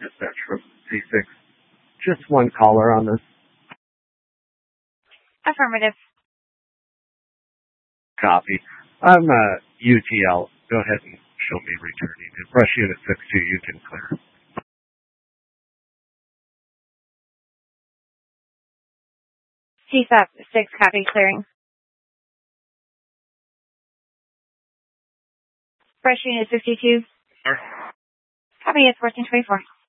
Dispatch from C6. Just one caller on this. Affirmative. Copy. I'm UTL. Go ahead and show me returning. And Brush Unit 6-2, you can clear. CSAP 6, copy, clearing. Brush Unit 52. Sir? Copy, it's 1424.